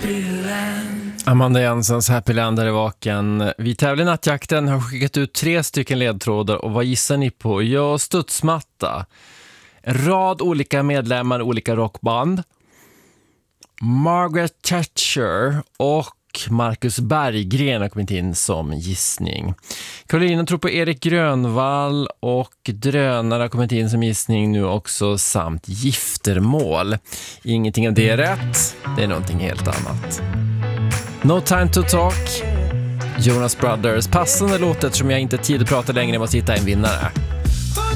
Amanda Jensens Happyland är i vaken. Vi tävlar i nattjakten, har skickat ut 3 stycken ledtrådar och vad gissar ni på? Ja, studsmatta. En rad olika medlemmar, olika rockband. Margaret Thatcher och Marcus Berggren har kommit in som gissning. Karolina tror på Erik Grönvall och Drönare har kommit in som gissning nu också, samt Giftermål. Ingenting av det är rätt, det är någonting helt annat. No Time to Talk, Jonas Brothers. Passande låt eftersom jag inte har tid att prata längre, måste hitta en vinnare.